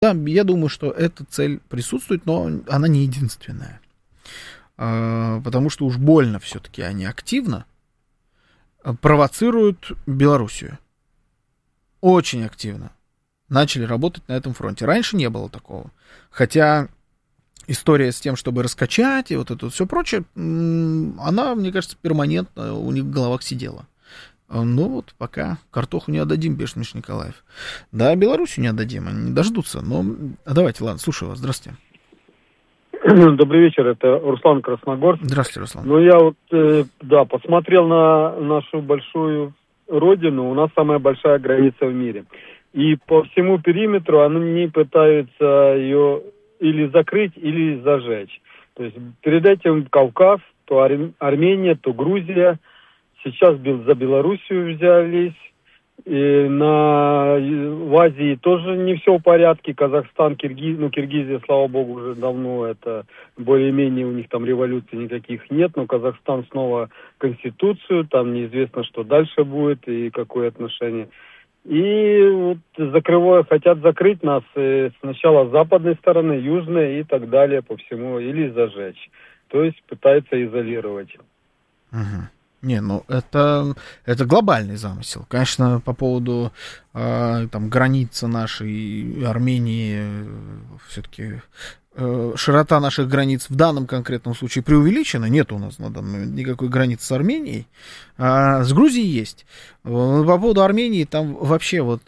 Да, я думаю, что эта цель присутствует, но она не единственная. Потому что уж больно все-таки они активно провоцируют Белоруссию. Очень активно начали работать на этом фронте. Раньше не было такого. Хотя история с тем, чтобы раскачать и вот это все прочее, она, мне кажется, перманентно у них в головах сидела. Ну вот, пока картоху не отдадим, пишет Миша Николаев. Да, Белоруссию не отдадим, они не дождутся. Но давайте, ладно, слушаю вас, здравствуйте. Добрый вечер, это Руслан Красногорск. Здравствуйте, Руслан. Ну, я вот, посмотрел на нашу большую родину, у нас самая большая граница в мире. И по всему периметру они пытаются ее или закрыть, или зажечь. То есть перед этим Кавказ, то Армения, то Грузия. Сейчас за Белоруссию взялись. И в Азии тоже не все в порядке. Казахстан, Киргизия, слава богу, уже давно это более-менее у них там революций никаких нет. Но Казахстан снова конституцию, там неизвестно, что дальше будет и какое отношение. И вот хотят закрыть нас сначала с западной стороны, южной и так далее по всему, или зажечь. То есть пытаются изолировать. Угу. Не, ну это глобальный замысел. Конечно, по поводу там, границы нашей Армении, все-таки широта наших границ в данном конкретном случае преувеличена. Нет у нас на данный момент никакой границы с Арменией. С Грузией есть. По поводу Армении там вообще вот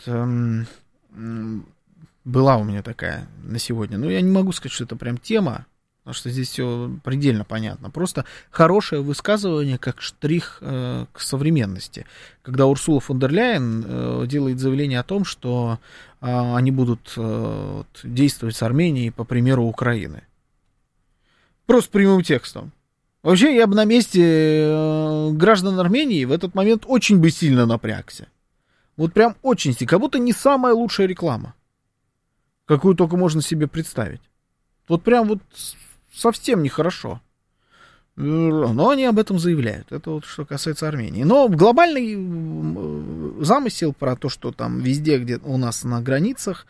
была у меня такая на сегодня. Но я не могу сказать, что это прям тема. Потому что здесь все предельно понятно. Просто хорошее высказывание, как штрих к современности. Когда Урсула фон дер Ляйен делает заявление о том, что они будут действовать с Арменией по примеру Украины. Просто прямым текстом. Вообще, я бы на месте граждан Армении в этот момент очень бы сильно напрягся. Вот прям очень сильно. Как будто не самая лучшая реклама, какую только можно себе представить. Вот прям вот совсем нехорошо. Но они об этом заявляют. Это вот что касается Армении. Но глобальный замысел про то, что там везде, где у нас на границах,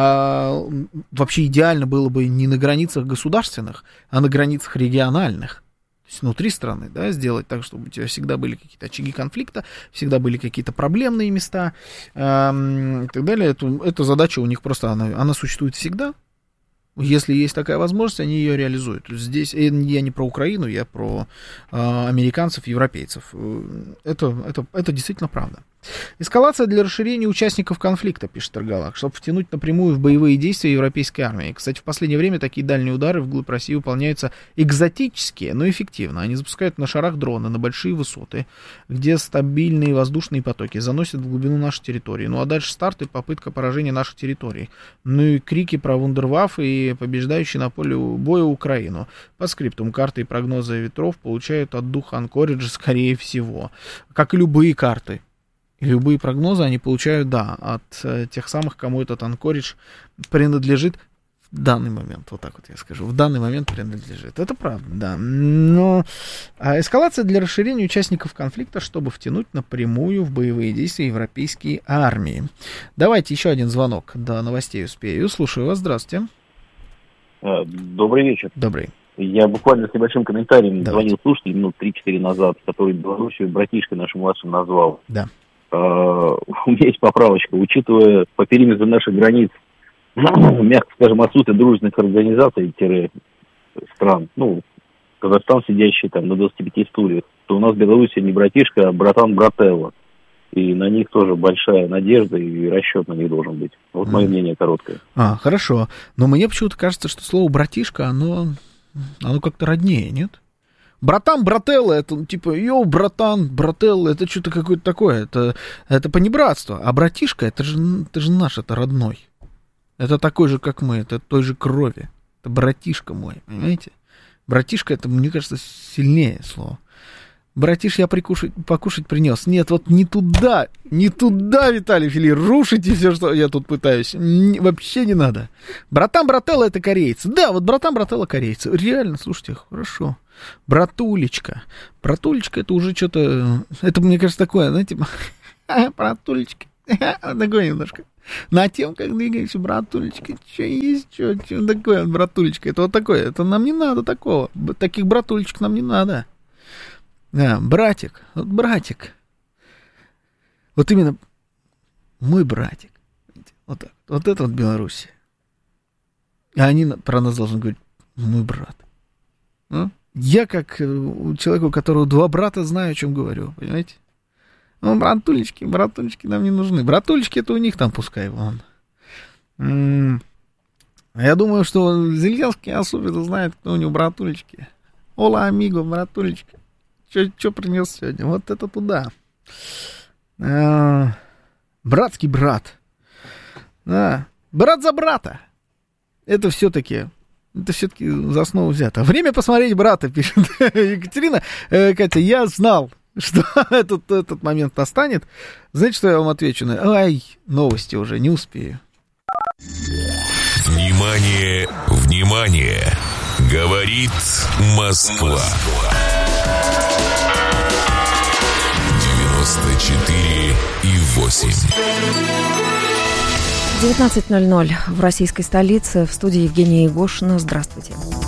вообще идеально было бы не на границах государственных, а на границах региональных. То есть внутри страны, да, сделать так, чтобы у тебя всегда были какие-то очаги конфликта, всегда были какие-то проблемные места и так далее. Эта задача у них просто, она существует всегда. Если есть такая возможность, они ее реализуют. Здесь я не про Украину, я про американцев, европейцев. Это действительно правда. Эскалация для расширения участников конфликта, пишет Таргалак, чтобы втянуть напрямую в боевые действия европейской армии. Кстати, в последнее время такие дальние удары вглубь России выполняются экзотические, но эффективно. Они запускают на шарах дроны на большие высоты, где стабильные воздушные потоки заносят в глубину нашей территории. Ну а дальше старт и попытка поражения наших территорий. Ну и крики про вундерваффе и побеждающие на поле боя Украину. По скриптум карты и прогнозы ветров получают от духа Анкориджа, скорее всего. Как и любые карты. И любые прогнозы они получают, да, от тех самых, кому этот Анкоридж принадлежит в данный момент. Вот так вот я скажу. В данный момент принадлежит. Это правда, да. Но эскалация для расширения участников конфликта, чтобы втянуть напрямую в боевые действия европейские армии. Давайте еще один звонок. До новостей успею. Слушаю вас. Здравствуйте. Добрый вечер. Добрый. Я буквально с небольшим комментарием звонил слушателю минут 3-4 назад, который Белоруссию братишкой нашим младшим назвал. Да. У меня есть поправочка. Учитывая по периметру наших границ, мягко скажем, отсутствие дружественных организаций-стран, Казахстан, сидящий там на 25 стульях, то у нас Белоруссия не братишка, а братан-брателло. И на них тоже большая надежда и расчет на них должен быть. Вот мое мнение короткое. Хорошо. Но мне почему-то кажется, что слово «братишка», оно как-то роднее, нет? Братан, брателло, это типа, братан, брателло, это что-то какое-то такое, это понебратство. А братишка, это же наш, это родной. Это такой же, как мы, это той же крови. Это братишка мой, понимаете? Братишка, это, мне кажется, сильнее слово. Братиш, я покушать принес. Нет, вот не туда, Виталий Фили, рушите все, что я тут пытаюсь. Вообще не надо. Братан, брателло, это корейцы. Да, вот братан, брателло, корейцы. Реально, слушайте, хорошо. Братулечка. Братулечка, это уже что-то... Это, мне кажется, такое, знаете, братулечка. Такое немножко. На тем, как двигаемся, братулечка, что есть, что такое, братулечка, это вот такое, это нам не надо такого, таких братулечек нам не надо. Да, братик, вот именно мой братик, вот так, вот это вот Белоруссия. А они про нас должны говорить, мой брат. А? Я, как человек, у которого 2 брата, знаю, о чем говорю, понимаете? Ну, братулечки нам не нужны. Братулечки это у них там пускай вон. Я думаю, что Зеленский особенно знает, кто у него братулечки. Ола, амиго, братулечка. Что принес сегодня? Вот это туда. Братский брат. Да. Брат за брата. Это все-таки за основу взято. Время посмотреть брата, пишет Екатерина. Катя, я знал, что этот момент настанет. Знаете, что я вам отвечу? Новости уже, не успею. Внимание, внимание! Говорит Москва. 94,8. 19:00 в российской столице. В студии Евгения Егошина. Здравствуйте.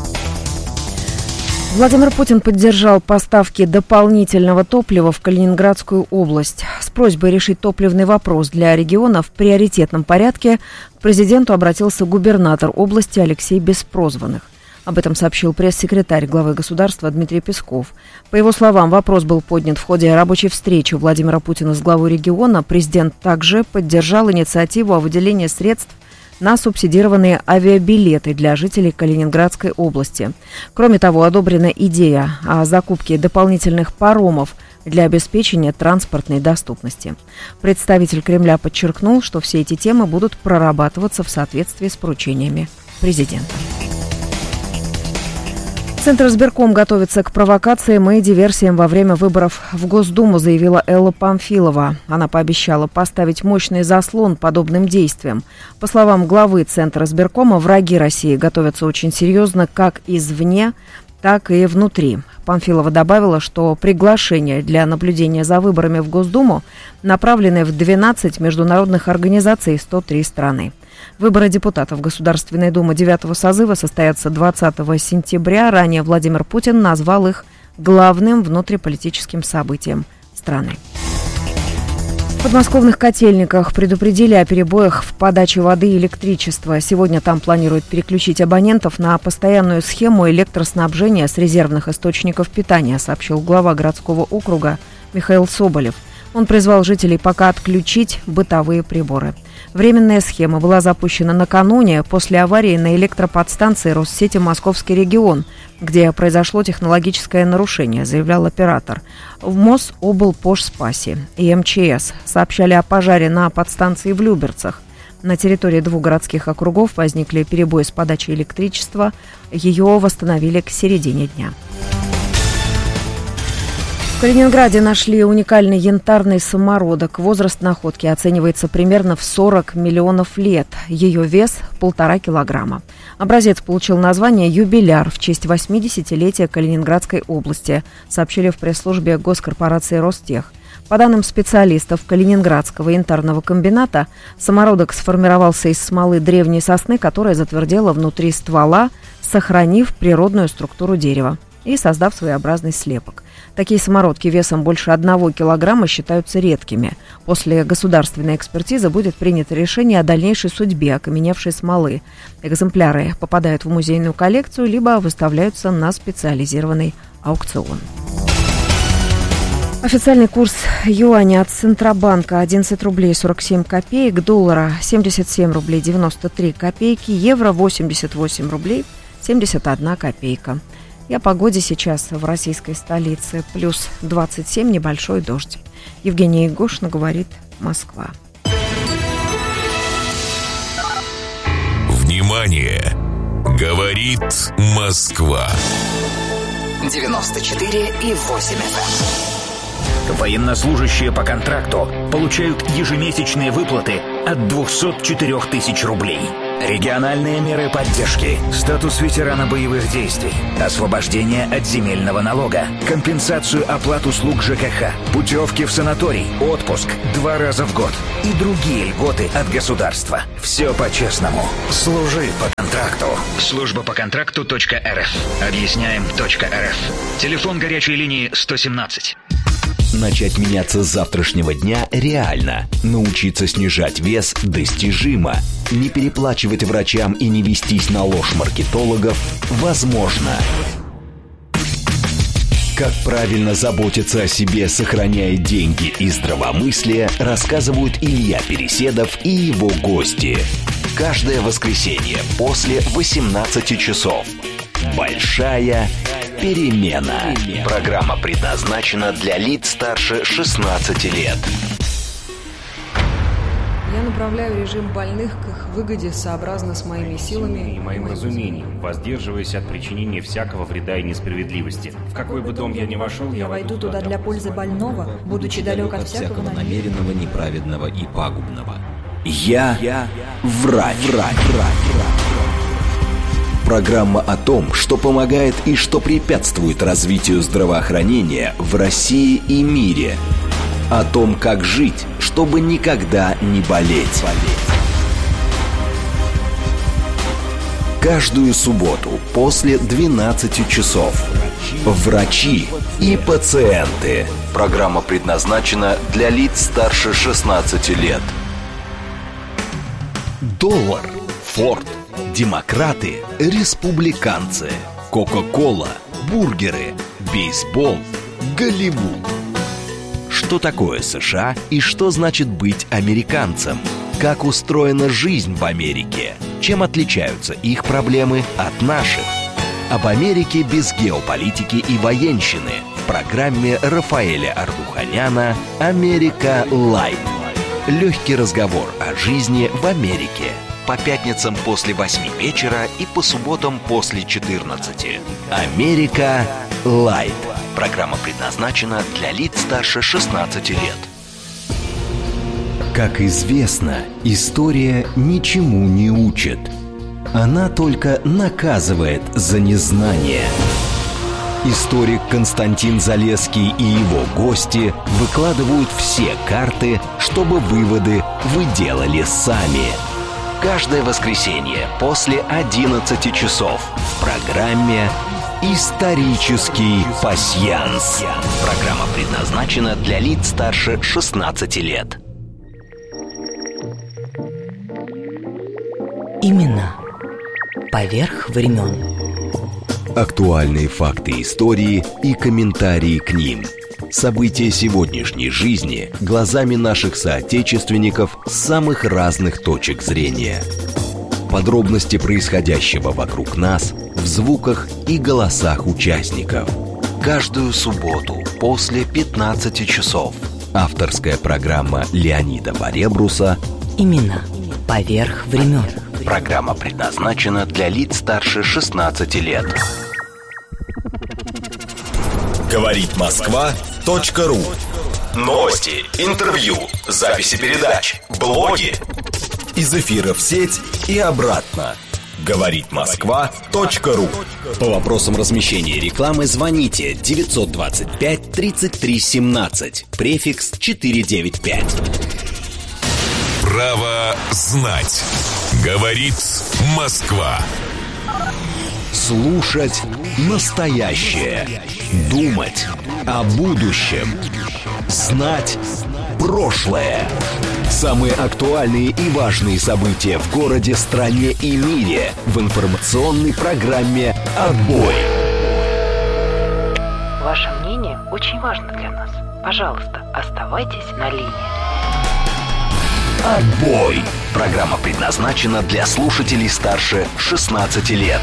Владимир Путин поддержал поставки дополнительного топлива в Калининградскую область. С просьбой решить топливный вопрос для региона в приоритетном порядке к президенту обратился губернатор области Алексей Беспрозванных. Об этом сообщил пресс-секретарь главы государства Дмитрий Песков. По его словам, вопрос был поднят в ходе рабочей встречи Владимира Путина с главой региона. Президент также поддержал инициативу о выделении средств на субсидированные авиабилеты для жителей Калининградской области. Кроме того, одобрена идея о закупке дополнительных паромов для обеспечения транспортной доступности. Представитель Кремля подчеркнул, что все эти темы будут прорабатываться в соответствии с поручениями президента. Центризбирком готовится к провокациям и диверсиям во время выборов в Госдуму, заявила Элла Памфилова. Она пообещала поставить мощный заслон подобным действиям. По словам главы Центризбиркома, враги России готовятся очень серьезно как извне, так и внутри. Памфилова добавила, что приглашения для наблюдения за выборами в Госдуму направлены в 12 международных организаций 103 страны. Выборы депутатов Государственной Думы 9-го созыва состоятся 20 сентября. Ранее Владимир Путин назвал их главным внутриполитическим событием страны. В подмосковных котельниках предупредили о перебоях в подаче воды и электричества. Сегодня там планируют переключить абонентов на постоянную схему электроснабжения с резервных источников питания, сообщил глава городского округа Михаил Соболев. Он призвал жителей пока отключить бытовые приборы. Временная схема была запущена накануне после аварии на электроподстанции Россети «Московский регион», где произошло технологическое нарушение, заявлял оператор. В Мособлпожспасе и МЧС сообщали о пожаре на подстанции в Люберцах. На территории 2 городских округов возникли перебои с подачей электричества. Ее восстановили к середине дня. В Калининграде нашли уникальный янтарный самородок. Возраст находки оценивается примерно в 40 миллионов лет. Ее вес – 1,5 килограмма. Образец получил название «Юбиляр» в честь 80-летия Калининградской области, сообщили в пресс-службе госкорпорации «Ростех». По данным специалистов Калининградского янтарного комбината, самородок сформировался из смолы древней сосны, которая затвердела внутри ствола, сохранив природную структуру дерева и создав своеобразный слепок. Такие самородки весом больше 1 килограмма считаются редкими. После государственной экспертизы будет принято решение о дальнейшей судьбе окаменевшей смолы. Экземпляры попадают в музейную коллекцию, либо выставляются на специализированный аукцион. Официальный курс юаня от Центробанка 11 рублей 47 копеек, доллара 77 рублей 93 копейки, евро 88 рублей 71 копейка. И о погоде сейчас в российской столице. Плюс 27, небольшой дождь. Евгения Егошина, говорит Москва. Внимание! Говорит Москва. 94,8 FM. Военнослужащие по контракту получают ежемесячные выплаты от 204 тысяч рублей. Региональные меры поддержки. Статус ветерана боевых действий. Освобождение от земельного налога. Компенсацию оплат услуг ЖКХ. Путевки в санаторий. Отпуск 2 раза в год. И другие льготы от государства. Все по-честному. Служи по контракту. Служба по контракту.рф. Объясняем.рф. Телефон горячей линии 117. Начать меняться с завтрашнего дня реально. Научиться снижать вес достижимо. Не переплачивать врачам и не вестись на ложь маркетологов возможно. Как правильно заботиться о себе, сохраняя деньги и здравомыслие, рассказывают Илья Переседов и его гости. Каждое воскресенье после 18 часов. Большая перемена. Программа предназначена для лиц старше 16 лет. Я направляю режим больных к их выгоде сообразно с моими силами и моим разумением, воздерживаясь от причинения всякого вреда и несправедливости. В какой бы дом я ни вошел, я войду туда для пользы больного, будучи далек от всякого намеренного, неправедного и пагубного. Я врач. Программа о том, что помогает и что препятствует развитию здравоохранения в России и мире. О том, как жить, чтобы никогда не болеть. Каждую субботу после 12 часов. Врачи и пациенты. Программа предназначена для лиц старше 16 лет. Доллар, Форд, демократы, республиканцы, Кока-кола, бургеры, бейсбол, Голливуд. Что такое США и что значит быть американцем? Как устроена жизнь в Америке? Чем отличаются их проблемы от наших? Об Америке без геополитики и военщины в программе Рафаэля Ардуханяна «Америка Лайт». Легкий разговор о жизни в Америке. По пятницам после 8 вечера и по субботам после 14. «Америка Лайт». Программа предназначена для лиц старше 16 лет. Как известно, история ничему не учит. Она только наказывает за незнание. Историк Константин Залесский и его гости выкладывают все карты, чтобы выводы вы делали сами. Каждое воскресенье после 11 часов в программе «Исторический пасьянс». Программа предназначена для лиц старше 16 лет. Именно поверх времен. Актуальные факты истории и комментарии к ним. События сегодняшней жизни глазами наших соотечественников с самых разных точек зрения. Подробности происходящего вокруг нас в звуках и голосах участников. Каждую субботу после 15 часов. Авторская программа Леонида Баребруса «Именно поверх времен». Программа предназначена для лиц старше 16 лет. Говорит Москва.ру. Новости, интервью, записи передач, блоги. Из эфира в сеть и обратно. Говорит Москва.ру. По вопросам размещения рекламы звоните 925 33 17, префикс 495. Право знать. Говорит Москва. Слушать настоящее. Думать о будущем. Знать прошлое. Самые актуальные и важные события в городе, стране и мире в информационной программе «Отбой». Ваше мнение очень важно для нас. Пожалуйста, оставайтесь на линии. «Отбой». Программа предназначена для слушателей старше 16 лет.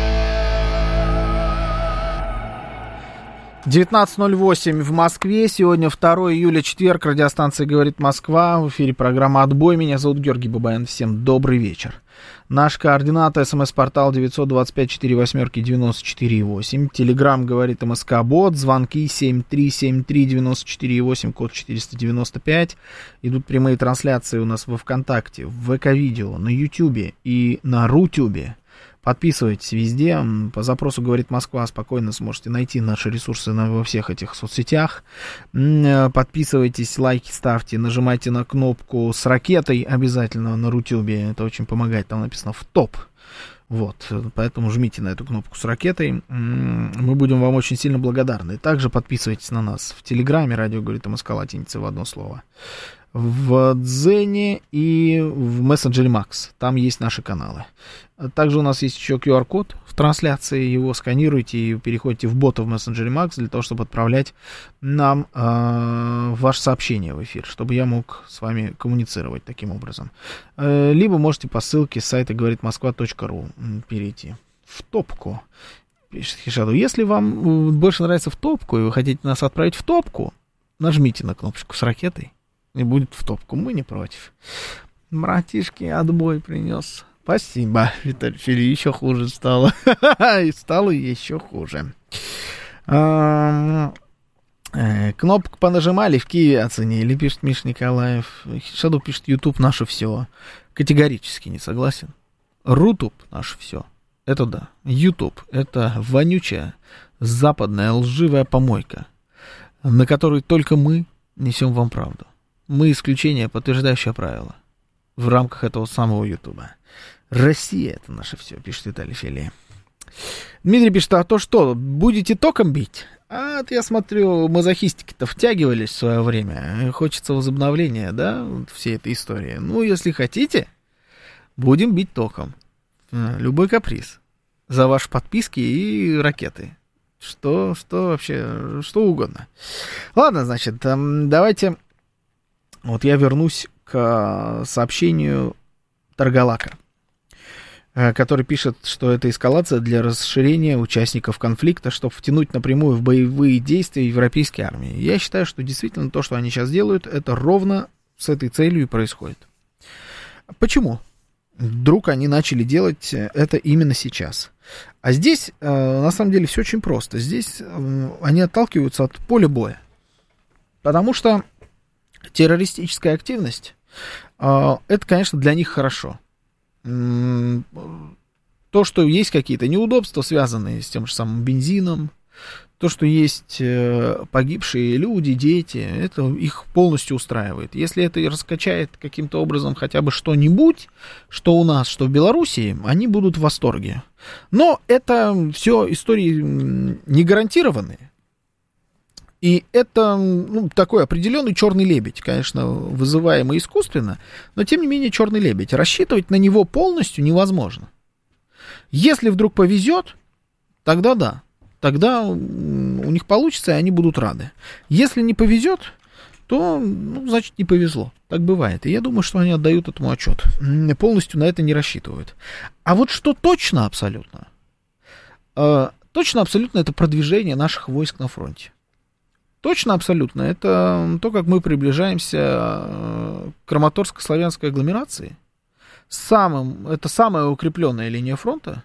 19:08 в Москве. Сегодня 2 июля, четверг. Радиостанция «Говорит Москва». В эфире программа «Отбой». Меня зовут Георгий Бабаян. Всем добрый вечер. Наш координат, смс-портал 925-48-94-8. Телеграм говорит МСК-бот. Звонки 7373-94-8, код 495. Идут прямые трансляции у нас во ВКонтакте, в ВК-видео, на Ютьюбе и на Рутюбе. Подписывайтесь везде. По запросу «Говорит Москва» спокойно сможете найти наши ресурсы во всех этих соцсетях. Подписывайтесь, лайки ставьте, нажимайте на кнопку с ракетой обязательно на Рутюбе. Это очень помогает. Там написано «в топ». Вот, поэтому жмите на эту кнопку с ракетой. Мы будем вам очень сильно благодарны. Также подписывайтесь на нас в Телеграме. Радио «Говорит МСК» латиница в одно слово. В Дзене и в мессенджере Макс. Там есть наши каналы. Также у нас есть еще QR-код в трансляции. Его сканируйте и переходите в бота в мессенджере Макс для того, чтобы отправлять нам ваше сообщение в эфир, чтобы я мог с вами коммуницировать таким образом. Либо можете по ссылке с сайта говоритмосква.ру перейти в топку. Пишет Хишаду. Если вам больше нравится в топку и вы хотите нас отправить в топку, нажмите на кнопочку с ракетой. И будет в топку. Мы не против. Братишки, отбой принес. Спасибо, Виталий Фили. Еще хуже стало. И стало еще хуже. Кнопку понажимали, в Киеве оценили, пишет Миша Николаев. Шаду пишет, YouTube наше все. Категорически не согласен. Рутуб наше все. Это да. YouTube это вонючая, западная, лживая помойка, на которой только мы несем вам правду. Мы исключение, подтверждающее правило в рамках этого самого Ютуба. Россия — это наше все, пишет Виталий Филия. Дмитрий пишет, а то что, будете током бить? А я смотрю, мазохистики-то втягивались в свое время. Хочется возобновления, да, всей этой истории. Ну, если хотите, будем бить током. Любой каприз. За ваши подписки и ракеты. Что вообще, что угодно. Ладно, значит, давайте... Вот я вернусь к сообщению Таргалака, который пишет, что это эскалация для расширения участников конфликта, чтобы втянуть напрямую в боевые действия европейские армии. Я считаю, что действительно то, что они сейчас делают, это ровно с этой целью и происходит. Почему? Вдруг они начали делать это именно сейчас. А здесь, на самом деле, все очень просто. Здесь они отталкиваются от поля боя. Потому что террористическая активность, это, конечно, для них хорошо. То, что есть какие-то неудобства, связанные с тем же самым бензином, то, что есть погибшие люди, дети, это их полностью устраивает. Если это раскачает каким-то образом хотя бы что-нибудь, что у нас, что в Белоруссии, они будут в восторге. Но это все истории не гарантированные. И это такой определенный черный лебедь, конечно, вызываемый искусственно, но тем не менее черный лебедь. Рассчитывать на него полностью невозможно. Если вдруг повезет, тогда да. Тогда у них получится, и они будут рады. Если не повезет, то, значит, не повезло. Так бывает. И я думаю, что они отдают этому отчет. Полностью на это не рассчитывают. А вот что точно абсолютно? Точно абсолютно это продвижение наших войск на фронте. Точно абсолютно. Это то, как мы приближаемся к Краматорско-славянской агломерации. Это самая укрепленная линия фронта,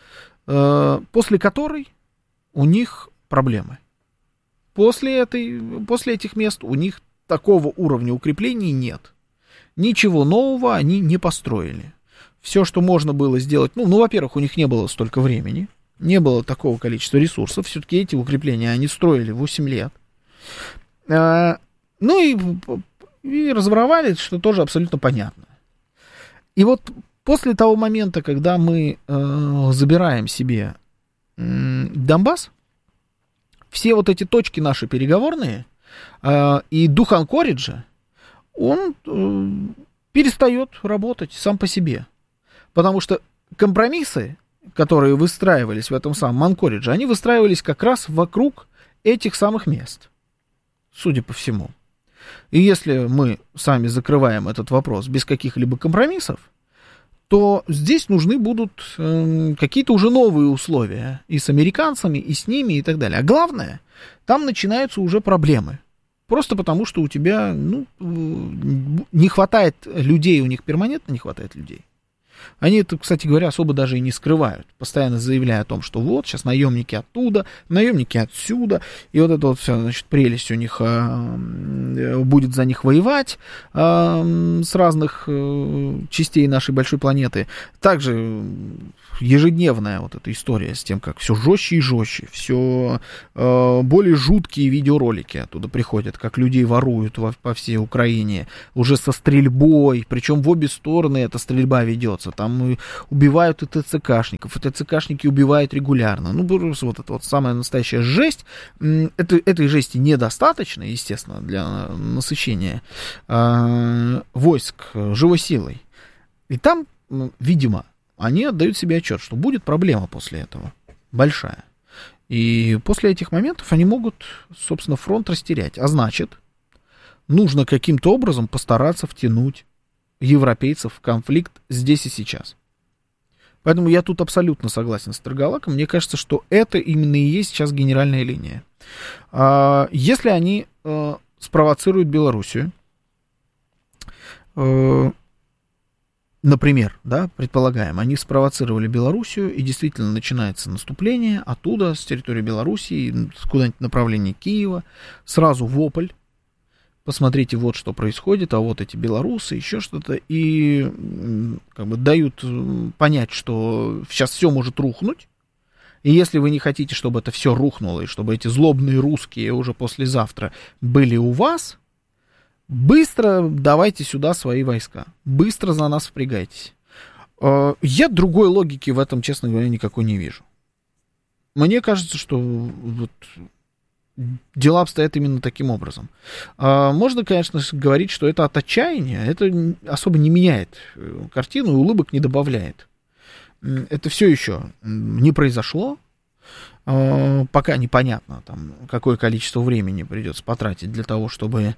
после которой у них проблемы. После этих мест у них такого уровня укреплений нет. Ничего нового они не построили. Все, что можно было сделать, во-первых, у них не было столько времени, не было такого количества ресурсов. Все-таки эти укрепления они строили 8 лет. И разворовали, что тоже абсолютно понятно. И вот после того момента, когда мы забираем себе Донбасс, все вот эти точки наши переговорные и дух анкориджа, он перестает работать сам по себе. Потому что компромиссы, которые выстраивались в этом самом анкоридже, они выстраивались как раз вокруг этих самых мест. Судя по всему. И если мы сами закрываем этот вопрос без каких-либо компромиссов, то здесь нужны будут какие-то уже новые условия и с американцами, и с ними, и так далее. А главное, там начинаются уже проблемы. Просто потому, что у тебя не хватает людей, у них перманентно не хватает людей. Они это, кстати говоря, особо даже и не скрывают, постоянно заявляя о том, что вот, сейчас наемники оттуда, наемники отсюда, и вот это вот все, значит, прелесть у них будет за них воевать с разных частей нашей большой планеты. Также ежедневная вот эта история с тем, как все жестче и жестче, все более жуткие видеоролики оттуда приходят, как людей воруют по всей Украине, уже со стрельбой, причем в обе стороны эта стрельба ведется, там убивают и ТЦКшников, и ТЦКшники убивают регулярно, ну, вот это вот самая настоящая жесть, этой жести недостаточно, естественно, для насыщения войск живой силой, и там, видимо, они отдают себе отчет, что будет проблема после этого, большая. И после этих моментов они могут, собственно, фронт растерять. А значит, нужно каким-то образом постараться втянуть европейцев в конфликт здесь и сейчас. Поэтому я тут абсолютно согласен с Таргалаком. Мне кажется, что это именно и есть сейчас генеральная линия. Если они спровоцируют Белоруссию, например, да, предполагаем, они спровоцировали Белоруссию, и действительно начинается наступление оттуда, с территории Белоруссии, куда-нибудь в направлении Киева, сразу вопль, посмотрите, вот что происходит, а вот эти белорусы, еще что-то, и как бы дают понять, что сейчас все может рухнуть, и если вы не хотите, чтобы это все рухнуло, и чтобы эти злобные русские уже послезавтра были у вас, быстро давайте сюда свои войска. Быстро за нас впрягайтесь. Я другой логики в этом, честно говоря, никакой не вижу. Мне кажется, что вот дела обстоят именно таким образом. Можно, конечно, говорить, что это от отчаяния. Это особо не меняет картину и улыбок не добавляет. Это все еще не произошло. Пока непонятно, там, какое количество времени придется потратить для того, чтобы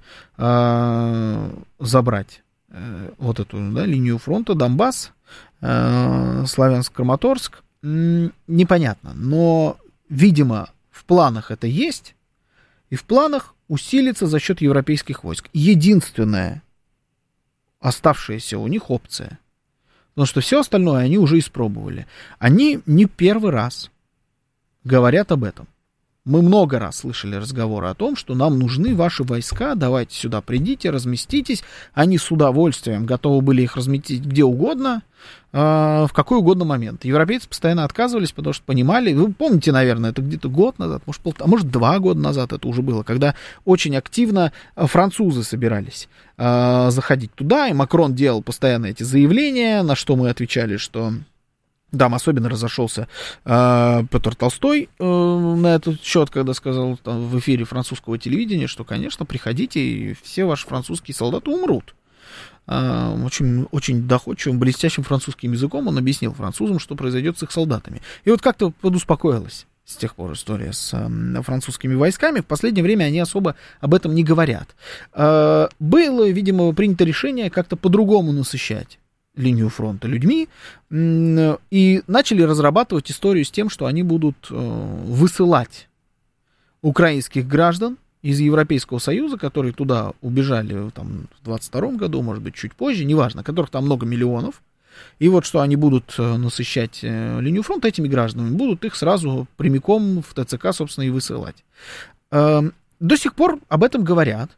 забрать вот эту, да, линию фронта, Донбасс, Славянск-Краматорск, непонятно. Но, видимо, в планах это есть, и в планах усилиться за счет европейских войск. Единственная оставшаяся у них опция, потому что все остальное они уже испробовали. Они не первый раз говорят об этом. Мы много раз слышали разговоры о том, что нам нужны ваши войска, давайте сюда придите, разместитесь. Они с удовольствием готовы были их разместить где угодно, в какой угодно момент. Европейцы постоянно отказывались, потому что понимали, вы помните, наверное, это где-то год назад, может 2 года назад это уже было, когда очень активно французы собирались заходить туда, и Макрон делал постоянно эти заявления, на что мы отвечали, что... Там особенно разошелся Петр Толстой на этот счет, когда сказал там, в эфире французского телевидения, что, конечно, приходите, и все ваши французские солдаты умрут. Очень, очень доходчивым, блестящим французским языком он объяснил французам, что произойдет с их солдатами. И вот как-то подуспокоилась с тех пор история с французскими войсками. В последнее время они особо об этом не говорят. Было, видимо, принято решение как-то по-другому насыщать линию фронта людьми, и начали разрабатывать историю с тем, что они будут высылать украинских граждан из Европейского Союза, которые туда убежали там, в 22 году, может быть, чуть позже, неважно, которых там много миллионов, и вот что они будут насыщать линию фронта этими гражданами, будут их сразу прямиком в ТЦК, собственно, и высылать. До сих пор об этом говорят,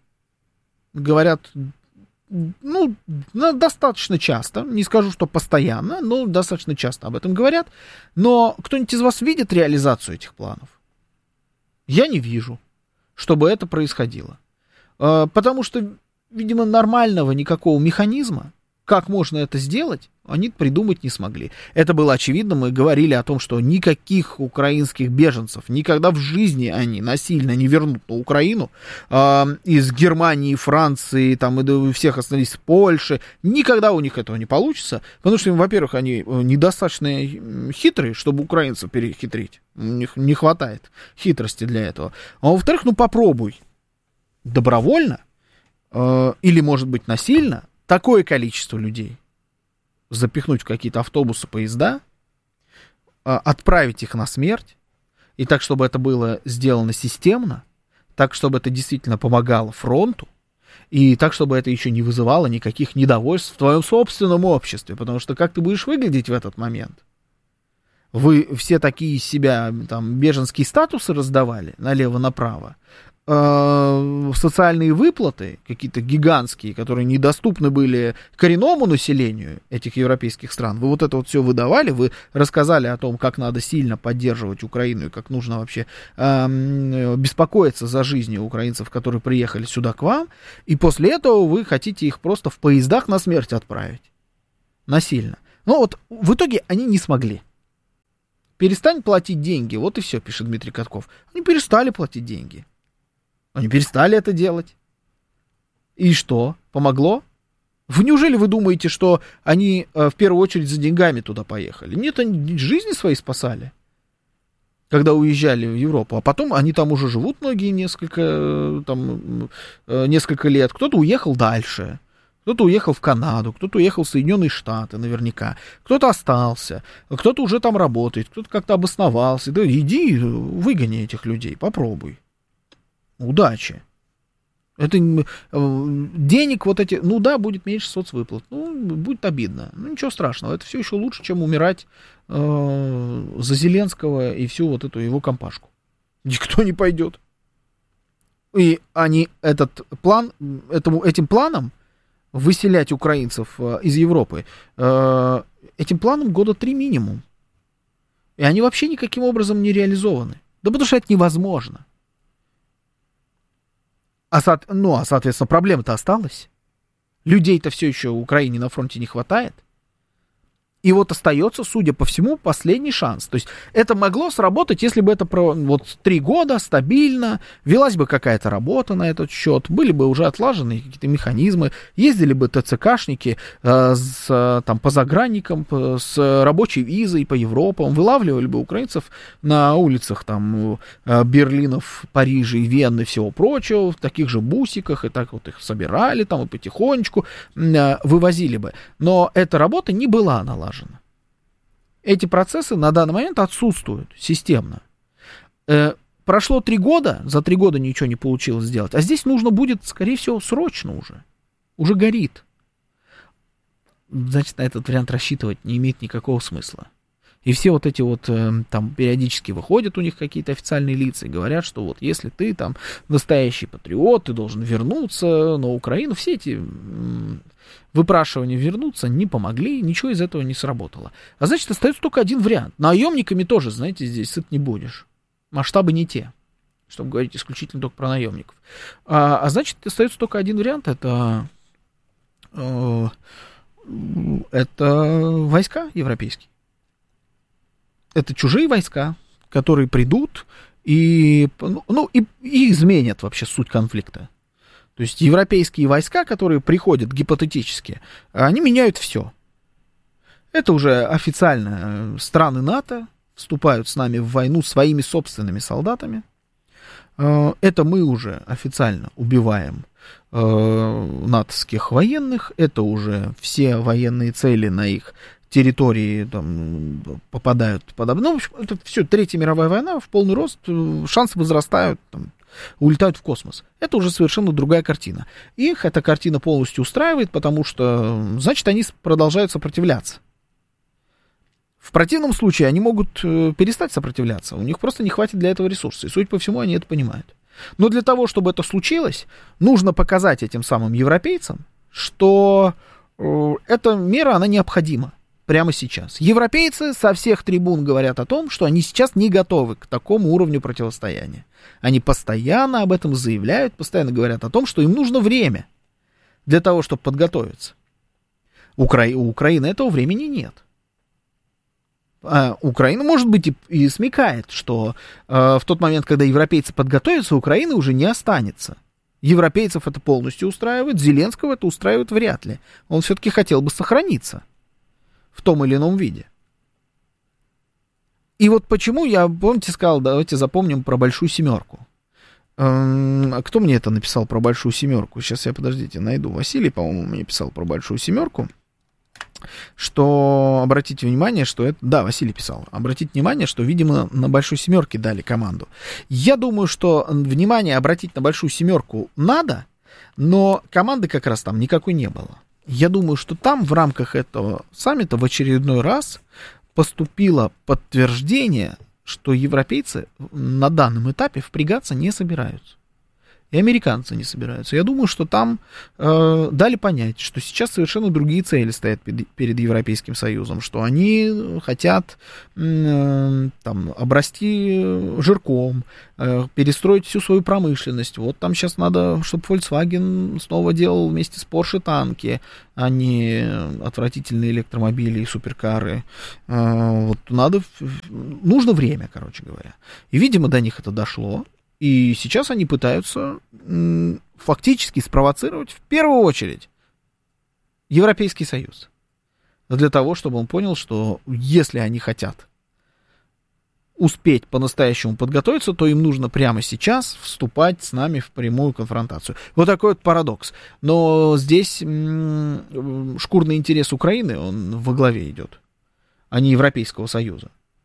ну, достаточно часто, не скажу, что постоянно, но достаточно часто об этом говорят. Но кто-нибудь из вас видит реализацию этих планов? Я не вижу, чтобы это происходило. Потому что, видимо, нормального никакого механизма, как можно это сделать, они придумать не смогли. Это было очевидно, мы говорили о том, что никаких украинских беженцев никогда в жизни они насильно не вернут на Украину. Из Германии, Франции, там, и всех остались, Польши. Никогда у них этого не получится, потому что, во-первых, они недостаточно хитрые, чтобы украинцев перехитрить. У них не хватает хитрости для этого. А во-вторых, ну попробуй добровольно или, может быть, насильно такое количество людей запихнуть в какие-то автобусы, поезда, отправить их на смерть, и так, чтобы это было сделано системно, так, чтобы это действительно помогало фронту, И так, чтобы это еще не вызывало никаких недовольств в твоем собственном обществе. Потому что как ты будешь выглядеть в этот момент? Вы все такие из себя там беженские статусы раздавали налево-направо. Социальные выплаты, какие-то гигантские, которые недоступны были коренному населению этих европейских стран, вы вот это вот все выдавали, вы рассказали о том, как надо сильно поддерживать Украину и как нужно вообще беспокоиться за жизнь украинцев, которые приехали сюда к вам, и после этого вы хотите их просто в поездах на смерть отправить. Насильно. Но вот в итоге они не смогли. Перестань платить деньги, вот и все, пишет Дмитрий Катков. Они перестали платить деньги. Они перестали это делать. И что? Помогло? Неужели вы думаете, что они в первую очередь за деньгами туда поехали? Нет, они жизни свои спасали, когда уезжали в Европу. А потом они там уже живут многие несколько лет. Кто-то уехал дальше. Кто-то уехал в Канаду, кто-то уехал в Соединенные Штаты наверняка. Кто-то остался, кто-то уже там работает, кто-то как-то обосновался. Да иди, выгони этих людей, попробуй. Удачи. Это денег вот эти, ну да, будет меньше соцвыплат, ну, будет обидно. Ну, ничего страшного, это все еще лучше, чем умирать за Зеленского и всю вот эту его компашку. Никто не пойдет. И они этим планом выселять украинцев из Европы, этим планом года 3 минимум. И они вообще никаким образом не реализованы. Да потому что это невозможно. Соответственно, проблема-то осталась. Людей-то все еще в Украине на фронте не хватает. И вот остается, судя по всему, последний шанс. То есть это могло сработать, если бы это 3 года стабильно, велась бы какая-то работа на этот счет, были бы уже отлажены какие-то механизмы, ездили бы ТЦКшники по загранникам, с рабочей визой по Европам, вылавливали бы украинцев на улицах Берлинов, Парижа и Вены и всего прочего, в таких же бусиках, и так вот их собирали там и потихонечку вывозили бы. Но эта работа не была налажена. Эти процессы на данный момент отсутствуют системно. Прошло 3 года, за 3 года ничего не получилось сделать, а здесь нужно будет, скорее всего, срочно уже горит. Значит, на этот вариант рассчитывать не имеет никакого смысла. И все вот эти вот там периодически выходят у них какие-то официальные лица и говорят, что вот если ты там настоящий патриот, ты должен вернуться на Украину. Все эти выпрашивания вернуться не помогли, ничего из этого не сработало. А значит, остается только один вариант. Наемниками тоже, знаете, здесь сыт не будешь. Масштабы не те, чтобы говорить исключительно только про наемников. А значит, остается только один вариант, это войска европейские. Это чужие войска, которые придут и изменят вообще суть конфликта. То есть европейские войска, которые приходят гипотетически, они меняют все. Это уже официально страны НАТО вступают с нами в войну своими собственными солдатами. Это мы уже официально убиваем натовских военных. Это уже все военные цели на их территории там попадают под... Ну, в общем, это все, Третья мировая война в полный рост, шансы возрастают, там, улетают в космос. Это уже совершенно другая картина. Их эта картина полностью устраивает, потому что, значит, они продолжают сопротивляться. В противном случае они могут перестать сопротивляться, у них просто не хватит для этого ресурса, и, судя по всему, они это понимают. Но для того, чтобы это случилось, нужно показать этим самым европейцам, что эта мера, она необходима. Прямо сейчас. Европейцы со всех трибун говорят о том, что они сейчас не готовы к такому уровню противостояния. Они постоянно об этом заявляют, постоянно говорят о том, что им нужно время для того, чтобы подготовиться. У Украины этого времени нет. Украина, может быть, и смекает, что в тот момент, когда европейцы подготовятся, Украины уже не останется. Европейцев это полностью устраивает, Зеленского это устраивает вряд ли. Он все-таки хотел бы сохраниться в том или ином виде. И вот почему я, помните, сказал, давайте запомним про Большую Семерку. Кто мне это написал про Большую Семерку? Сейчас я, подождите, найду. Василий, по-моему, мне писал про Большую Семерку. Что, обратите внимание, что это... Да, Василий писал. Обратите внимание, что, видимо, на Большой Семерке дали команду. Я думаю, что внимание обратить на Большую Семерку надо, Но команды как раз там никакой не было. Я думаю, что там в рамках этого саммита в очередной раз поступило подтверждение, что европейцы на данном этапе впрягаться не собираются. И американцы не собираются. Я думаю, что там дали понять, что сейчас совершенно другие цели стоят перед Европейским Союзом, что они хотят там обрасти жирком, перестроить всю свою промышленность. Вот там сейчас надо, чтобы Volkswagen снова делал вместе с Porsche танки, а не отвратительные электромобили и суперкары. Вот нужно время, короче говоря. И, видимо, до них это дошло. И сейчас они пытаются фактически спровоцировать в первую очередь Европейский Союз. Для того, чтобы он понял, что если они хотят успеть по-настоящему подготовиться, то им нужно прямо сейчас вступать с нами в прямую конфронтацию. Вот такой вот парадокс. Но здесь шкурный интерес Украины, он во главе идет, а не Европейского Союза.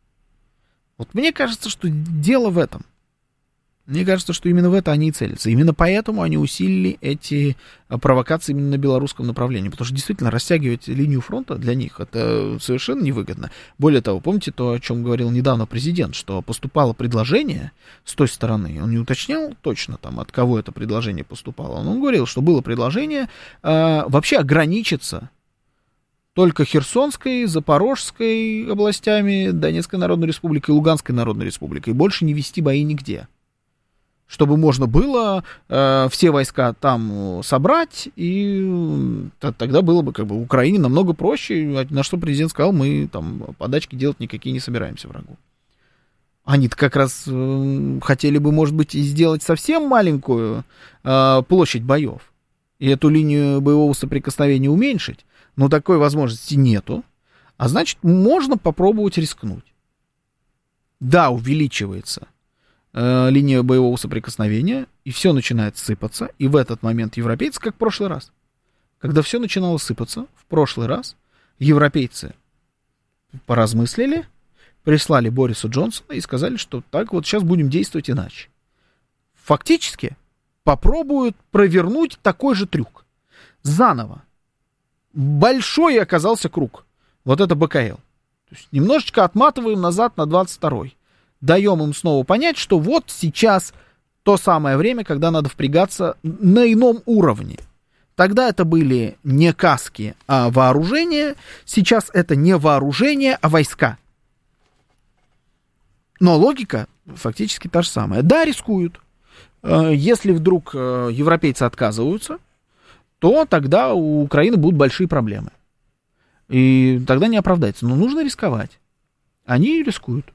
Вот мне кажется, что дело в этом. Мне кажется, что именно в это они и целятся. Именно поэтому они усилили эти провокации именно на белорусском направлении. Потому что действительно растягивать линию фронта для них это совершенно невыгодно. Более того, помните то, о чем говорил недавно президент, что поступало предложение с той стороны. Он не уточнял точно, там, от кого это предложение поступало. Он говорил, что было предложение вообще ограничиться только Херсонской, Запорожской областями, Донецкой Народной Республикой, Луганской Народной Республикой. И больше не вести бои нигде. Чтобы можно было все войска там собрать, и тогда было бы как бы Украине намного проще, на что президент сказал, мы там подачки делать никакие не собираемся врагу. Они-то как раз хотели бы, может быть, сделать совсем маленькую площадь боев, и эту линию боевого соприкосновения уменьшить, но такой возможности нету, а значит, можно попробовать рискнуть. Да, увеличивается линия боевого соприкосновения, и все начинает сыпаться, и в этот момент европейцы, как в прошлый раз, когда все начинало сыпаться, в прошлый раз европейцы поразмыслили, прислали Борису Джонсона и сказали, что так вот сейчас будем действовать иначе. Фактически попробуют провернуть такой же трюк. Заново. Большой оказался круг. Вот это БКЛ. То есть немножечко отматываем назад на 22-й. Даем им снова понять, что вот сейчас то самое время, когда надо впрягаться на ином уровне. Тогда это были не каски, а вооружение. Сейчас это не вооружение, а войска. Но логика фактически та же самая. Да, рискуют. Если вдруг европейцы отказываются, то тогда у Украины будут большие проблемы. И тогда не оправдается. Но нужно рисковать. Они рискуют.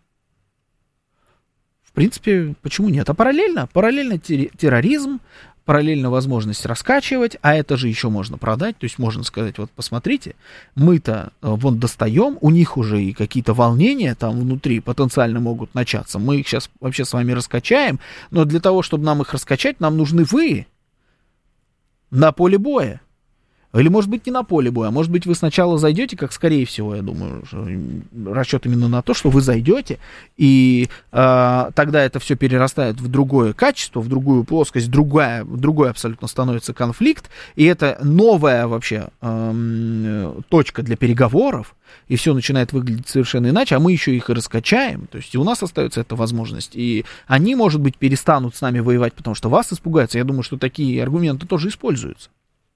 В принципе, почему нет? А параллельно терроризм, параллельно возможность раскачивать, а это же еще можно продать, то есть можно сказать, вот посмотрите, мы-то вон достаем, у них уже и какие-то волнения там внутри потенциально могут начаться, мы их сейчас вообще с вами раскачаем, но для того, чтобы нам их раскачать, нам нужны вы на поле боя. Или, может быть, не на поле боя, а может быть, вы сначала зайдете, как, скорее всего, я думаю, расчет именно на то, что вы зайдете, и тогда это все перерастает в другое качество, в другую плоскость, другой абсолютно становится конфликт, и это новая вообще точка для переговоров, и все начинает выглядеть совершенно иначе, а мы еще их и раскачаем, то есть и у нас остается эта возможность, и они, может быть, перестанут с нами воевать, потому что вас испугаются, я думаю, что такие аргументы тоже используются.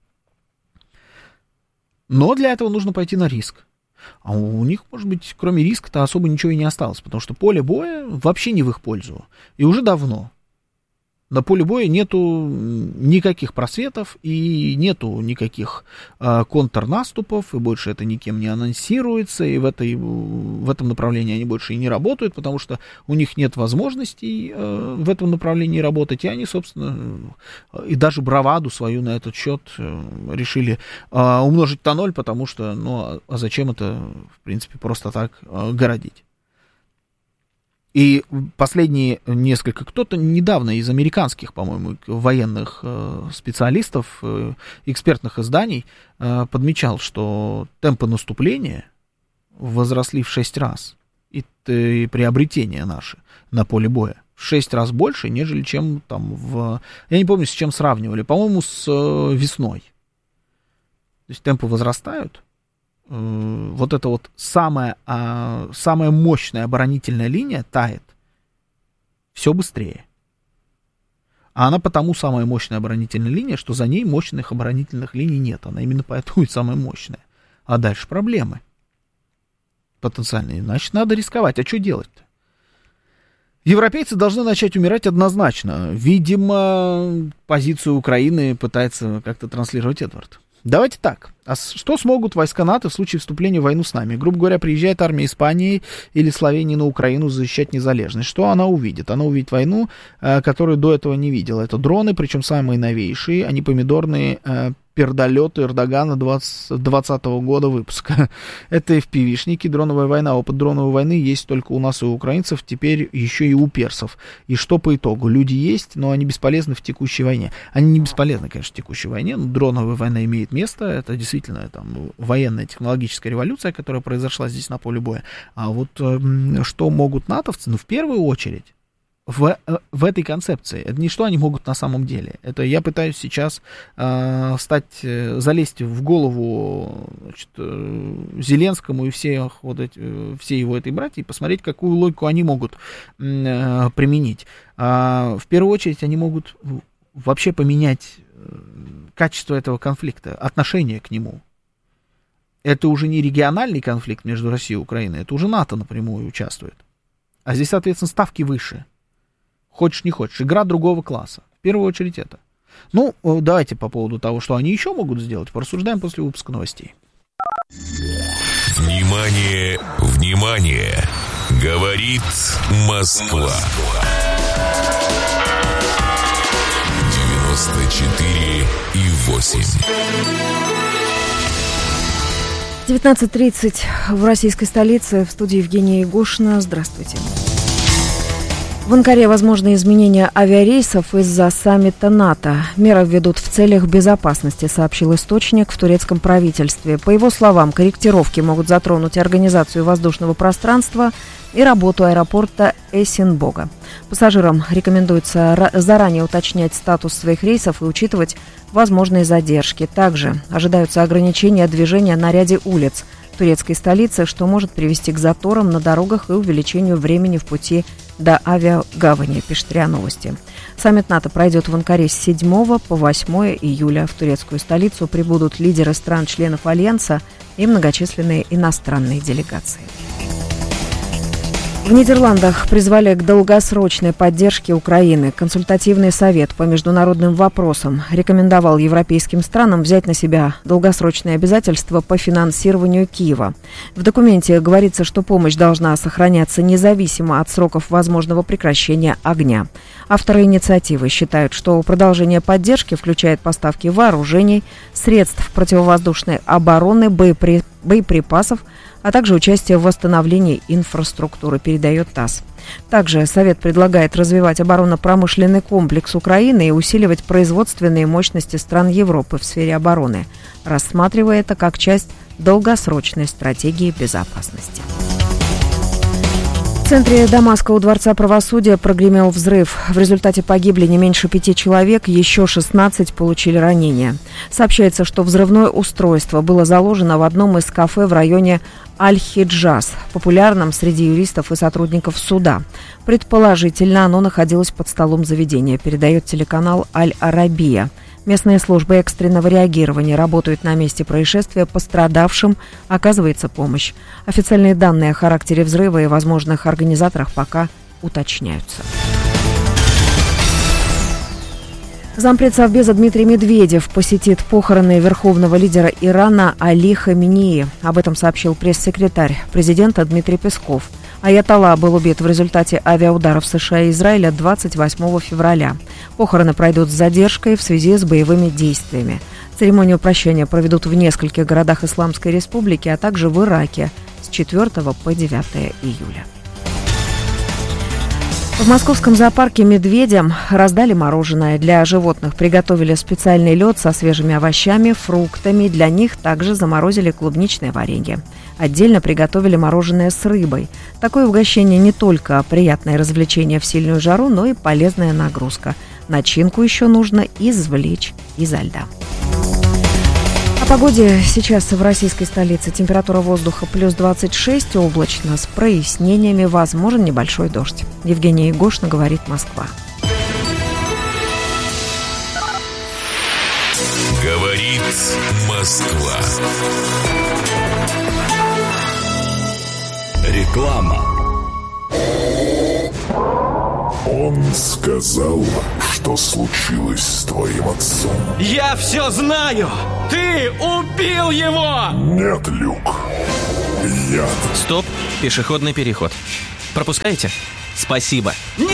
Но для этого нужно пойти на риск. А у них, может быть, кроме риска-то особо ничего и не осталось, потому что поле боя вообще не в их пользу. И уже давно. На поле боя нету никаких просветов и нету никаких контрнаступов, и больше это никем не анонсируется, и в этом направлении они больше и не работают, потому что у них нет возможностей в этом направлении работать, и они, собственно, и даже браваду свою на этот счет решили умножить на 0, потому что, ну, а зачем это, в принципе, просто так городить? И последние несколько, кто-то недавно из американских, по-моему, военных специалистов, экспертных изданий подмечал, что темпы наступления возросли в 6 раз, и приобретения наши на поле боя. в 6 раз больше, нежели чем там Я не помню, с чем сравнивали. По-моему, с весной. То есть темпы возрастают. Вот эта вот самая мощная оборонительная линия тает все быстрее. А она потому самая мощная оборонительная линия, что за ней мощных оборонительных линий нет. Она именно поэтому и самая мощная. А дальше проблемы потенциальные. Значит, надо рисковать. А что делать-то? Европейцы должны начать умирать однозначно. Видимо, позицию Украины пытается как-то транслировать Эдвард. Давайте так. А что смогут войска НАТО в случае вступления в войну с нами? Грубо говоря, приезжает армия Испании или Словении на Украину защищать незалежность. Что она увидит? Она увидит войну, которую до этого не видела. Это дроны, причем самые новейшие, а не помидорные пердолеты Эрдогана 2020 года выпуска. Это FPV-шники, дроновая война. Опыт дроновой войны есть только у нас и у украинцев, теперь еще и у персов. И что по итогу? Люди есть, но они бесполезны в текущей войне. Они не бесполезны, конечно, в текущей войне, но дроновая война имеет место. Это действительно там военная технологическая революция, которая произошла здесь на поле боя. А вот что могут натовцы? Ну, в первую очередь, в этой концепции. Это не что они могут на самом деле. Это я пытаюсь сейчас залезть в голову, значит, Зеленскому и всей его этой братьи и посмотреть, какую логику они могут применить. В первую очередь они могут вообще поменять качество этого конфликта, отношение к нему. Это уже не региональный конфликт между Россией и Украиной, это уже НАТО напрямую участвует. А здесь, соответственно, ставки выше. Хочешь, не хочешь. Игра другого класса. В первую очередь это. Ну, давайте по поводу того, что они еще могут сделать, порассуждаем после выпуска новостей. Внимание, внимание! Говорит Москва. 94,8. 19:30 в российской столице. В студии Евгения Егошина. Здравствуйте. В Анкаре возможны изменения авиарейсов из-за саммита НАТО. Меры введут в целях безопасности, сообщил источник в турецком правительстве. По его словам, корректировки могут затронуть организацию воздушного пространства и работу аэропорта Эсенбога. Пассажирам рекомендуется заранее уточнять статус своих рейсов и учитывать возможные задержки. Также ожидаются ограничения движения на ряде улиц турецкой столицы, что может привести к заторам на дорогах и увеличению времени в пути до авиагавани, пишет РИА Новости. Саммит НАТО пройдет в Анкаре с 7 по 8 июля. В турецкую столицу прибудут лидеры стран-членов Альянса и многочисленные иностранные делегации. В Нидерландах призвали к долгосрочной поддержке Украины. Консультативный совет по международным вопросам рекомендовал европейским странам взять на себя долгосрочные обязательства по финансированию Киева. В документе говорится, что помощь должна сохраняться независимо от сроков возможного прекращения огня. Авторы инициативы считают, что продолжение поддержки включает поставки вооружений, средств противовоздушной обороны, боеприпасов, а также участие в восстановлении инфраструктуры, передает ТАСС. Также Совет предлагает развивать оборонно-промышленный комплекс Украины и усиливать производственные мощности стран Европы в сфере обороны, рассматривая это как часть долгосрочной стратегии безопасности. В центре Дамаска у Дворца правосудия прогремел взрыв. В результате погибли не меньше 5 человек, еще 16 получили ранения. Сообщается, что взрывное устройство было заложено в одном из кафе в районе Аль-Хиджаз, популярном среди юристов и сотрудников суда. Предположительно, оно находилось под столом заведения, передает телеканал Аль-Арабия. Местные службы экстренного реагирования работают на месте происшествия, пострадавшим оказывается помощь. Официальные данные о характере взрыва и возможных организаторах пока уточняются. Зампред Совбеза Дмитрий Медведев посетит похороны верховного лидера Ирана Али Хаменеи. Об этом сообщил пресс-секретарь президента Дмитрий Песков. Аятолла был убит в результате авиаударов США и Израиля 28 февраля. Похороны пройдут с задержкой в связи с боевыми действиями. Церемонию прощания проведут в нескольких городах Исламской Республики, а также в Ираке с 4 по 9 июля. В московском зоопарке медведям раздали мороженое. Для животных приготовили специальный лед со свежими овощами, фруктами. Для них также заморозили клубничное варенье. Отдельно приготовили мороженое с рыбой. Такое угощение не только приятное развлечение в сильную жару, но и полезная нагрузка. Начинку еще нужно извлечь изо льда. О погоде сейчас в российской столице. Температура воздуха плюс 26, облачно, с прояснениями, возможен небольшой дождь. Евгения Егошина, говорит Москва. Говорит Москва. Реклама. Он сказал, что случилось с твоим отцом. Я все знаю! Ты убил его! Нет, Люк. Яд. Стоп, пешеходный переход. Пропускаете? Спасибо. Нет!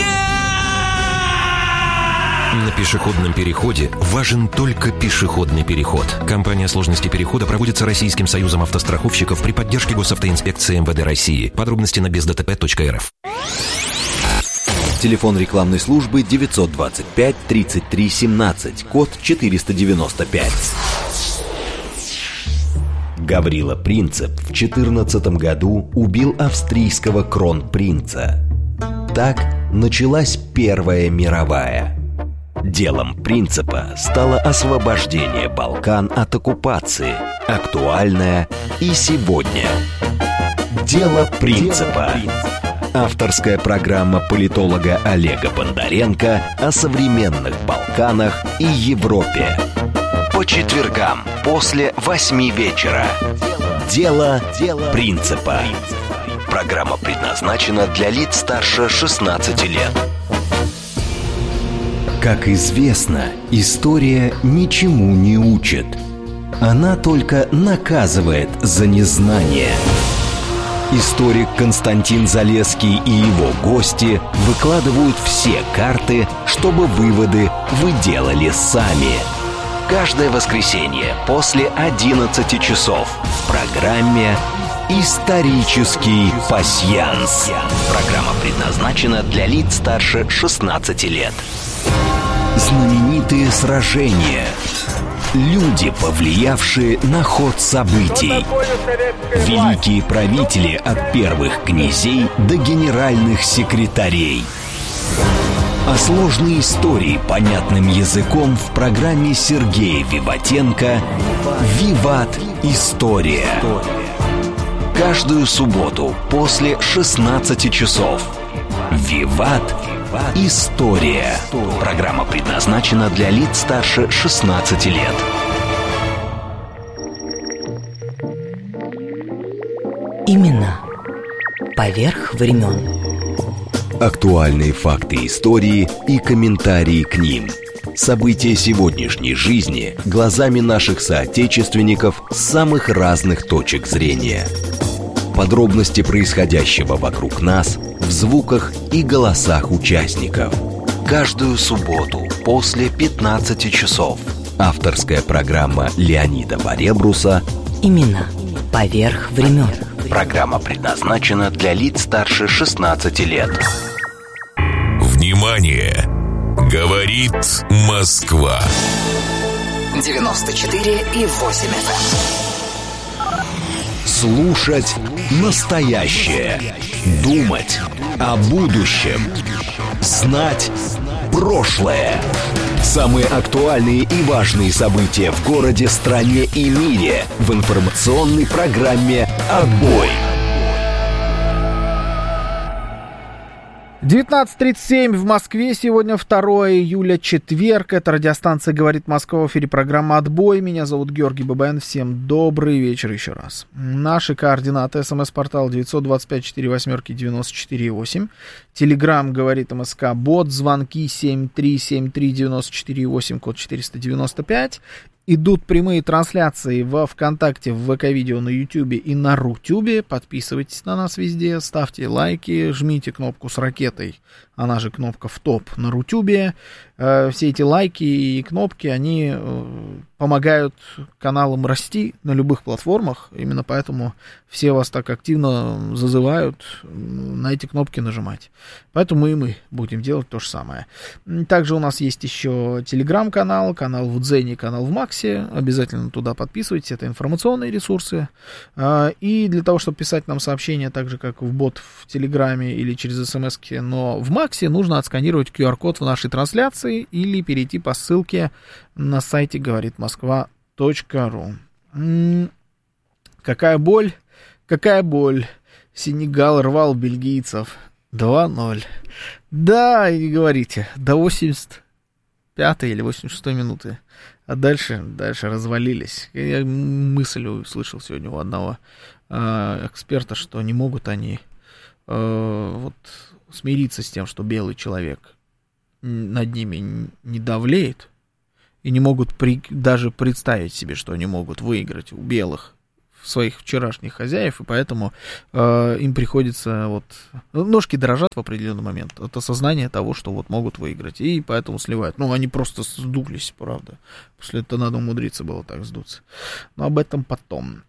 На пешеходном переходе важен только пешеходный переход. Кампания «Сложности перехода» проводится Российским союзом автостраховщиков при поддержке Госавтоинспекции МВД России. Подробности на бездтп.рф. Телефон рекламной службы 925 33 17, код 495. Гаврила Принцип в 14 году убил австрийского кронпринца. Так началась Первая мировая. Делом Принципа стало освобождение Балкан от оккупации, актуальное и сегодня. Дело Принципа. Авторская программа политолога Олега Бондаренко о современных Балканах и Европе. По четвергам после 8 вечера. Дело Принципа. Программа предназначена для лиц старше 16 лет. Как известно, история ничему не учит. Она только наказывает за незнание. Историк Константин Залесский и его гости выкладывают все карты, чтобы выводы вы делали сами. Каждое воскресенье после 11 часов в программе «Исторический пасьянс». Программа предназначена для лиц старше 16 лет. Знаменитые сражения. Люди, повлиявшие на ход событий. Великие правители от первых князей до генеральных секретарей. А сложные истории понятным языком в программе Сергея Виватенко «Виват. История». Каждую субботу после 16 часов. «Виват. История». Программа предназначена для лиц старше 16 лет. Именно поверх времен. Актуальные факты истории и комментарии к ним. События сегодняшней жизни глазами наших соотечественников с самых разных точек зрения. Подробности происходящего вокруг нас в звуках и голосах участников. Каждую субботу после 15 часов. Авторская программа Леонида Баребруса Именно поверх времен. Программа предназначена для лиц старше 16 лет. Внимание! Говорит Москва. 94,8 FM. Слушать настоящее. Думать о будущем. Знать прошлое. Самые актуальные и важные события в городе, стране и мире в информационной программе «Отбой». 19:37 в Москве. Сегодня 2 июля, четверг. Это радиостанция «Говорит Москва», в эфире программа «Отбой». Меня зовут Георгий Бабаян. Всем добрый вечер еще раз. Наши координаты. СМС-портал 925-48-94-8. Телеграм «Говорит МСК», бот, звонки 7373-94-8, код 495. Идут прямые трансляции во ВКонтакте, в ВК-видео, на Ютубе и на Рутюбе. Подписывайтесь на нас везде, ставьте лайки, жмите кнопку с ракетой, она же кнопка в топ на Рутюбе. все эти лайки и кнопки, они помогают каналам расти на любых платформах. Именно поэтому все вас так активно зазывают на эти кнопки нажимать. Поэтому и мы будем делать то же самое. Также у нас есть еще телеграм-канал, канал в Дзене, канал в Максе. Обязательно туда подписывайтесь, это информационные ресурсы. И для того, чтобы писать нам сообщения так же, как в бот в Телеграме или через смс-ки, но в Максе, нужно отсканировать QR-код в нашей трансляции или перейти по ссылке на сайте говоритмосква.ру. Какая боль, какая боль. Сенегал рвал бельгийцев 2-0. Да, и говорите, до 85-й или 86-й минуты. А дальше развалились. Я мысль услышал сегодня у одного эксперта, что не могут они вот смириться с тем, что белый человек над ними не давлеет, и не могут даже представить себе, что они могут выиграть у белых своих вчерашних хозяев, и поэтому им приходится вот ножки дрожат в определенный момент от осознания того, что вот могут выиграть, и поэтому сливают. Ну, они просто сдулись, правда. После этого надо умудриться было так сдуться. Но об этом потом.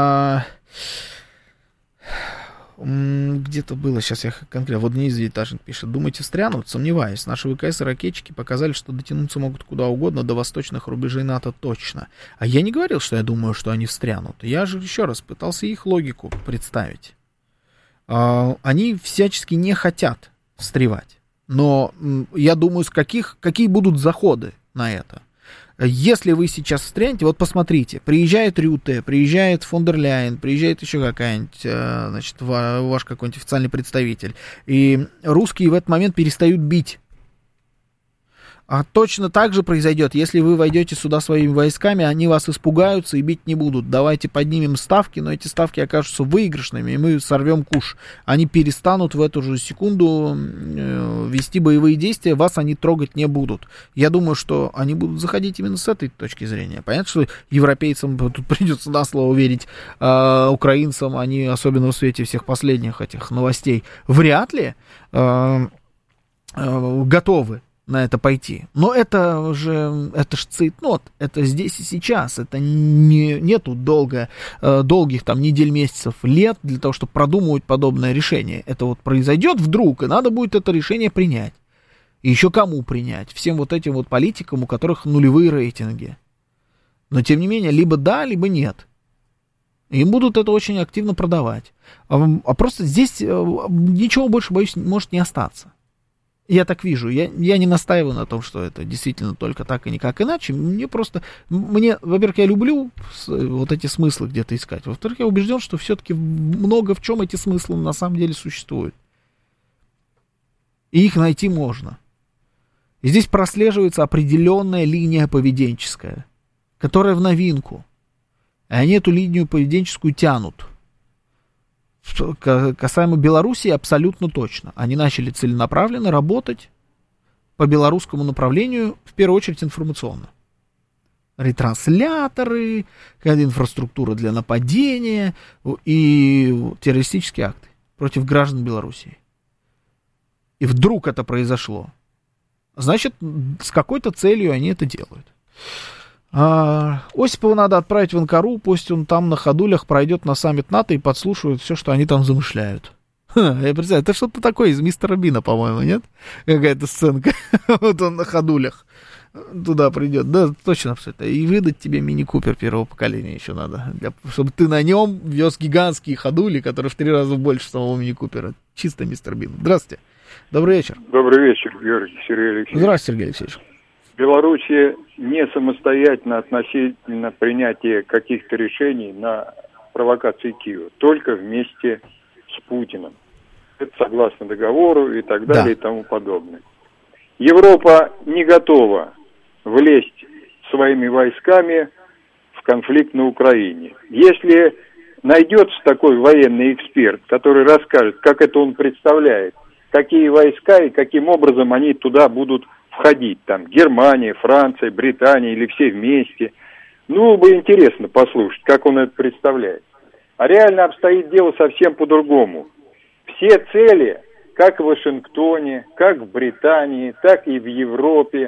Где-то было, сейчас я конкретно, вот Денис Девятажник пишет: думаете, встрянут? Сомневаюсь. Наши ВКС и ракетчики показали, что дотянуться могут куда угодно, до восточных рубежей НАТО точно. А я не говорил, что я думаю, что они встрянут. Я же еще раз пытался их логику представить. Они всячески не хотят встревать. Но я думаю, какие будут заходы на это. Если вы сейчас встрянете, вот посмотрите, приезжает Рюте, приезжает фон дер Ляйен, приезжает еще какая-нибудь, значит, ваш какой-нибудь официальный представитель, и русские в этот момент перестают бить. А точно так же произойдет, если вы войдете сюда своими войсками, они вас испугаются и бить не будут. Давайте поднимем ставки, но эти ставки окажутся выигрышными, и мы сорвем куш. Они перестанут в эту же секунду вести боевые действия, вас они трогать не будут. Я думаю, что они будут заходить именно с этой точки зрения. Понятно, что европейцам тут придется на слово верить, украинцам, они, особенно в свете всех последних этих новостей, вряд ли готовы на это пойти. Но это ж цейтнот, это здесь и сейчас, это нету долгих там недель, месяцев, лет для того, чтобы продумывать подобное решение. Это вот произойдет вдруг, и надо будет это решение принять. И еще кому принять? Всем вот этим вот политикам, у которых нулевые рейтинги. Но тем не менее, либо да, либо нет. Им будут это очень активно продавать. А просто здесь ничего больше, боюсь, может не остаться. Я так вижу. Я не настаиваю на том, что это действительно только так и никак иначе. Во-первых, я люблю вот эти смыслы где-то искать. Во-вторых, я убежден, что все-таки много в чем эти смыслы на самом деле существуют. И их найти можно. И здесь прослеживается определенная линия поведенческая, которая в новинку. И они эту линию поведенческую тянут. Касаемо Белоруссии, абсолютно точно. Они начали целенаправленно работать по белорусскому направлению, в первую очередь информационно. Ретрансляторы, инфраструктура для нападения и террористические акты против граждан Белоруссии. И вдруг это произошло. Значит, с какой-то целью они это делают. Осипова надо отправить в Анкару, пусть он там на ходулях пройдет на саммит НАТО и подслушивает все, что они там замышляют. Я представляю, это что-то такое из Мистера Бина, по-моему, нет? Какая-то сценка. Вот он на ходулях туда придет. Да, точно, абсолютно. И выдать тебе мини-купер первого поколения еще надо, чтобы ты на нем вез гигантские ходули, которые в 3 раза больше самого мини-купера. Чисто Мистер Бин. Здравствуйте. Добрый вечер. Добрый вечер, Сергей Алексеевич. Здравствуйте, Сергей Алексеевич. Белоруссия не самостоятельно относительно принятия каких-то решений на провокации Киева, только вместе с Путиным. Это согласно договору и так далее, и тому подобное. Европа не готова влезть своими войсками в конфликт на Украине. Если найдется такой военный эксперт, который расскажет, как это он представляет, какие войска и каким образом они туда будут входить, там, Германия, Франция, Британия или все вместе. Ну, бы интересно послушать, как он это представляет. А реально обстоит дело совсем по-другому. Все цели, как в Вашингтоне, как в Британии, так и в Европе,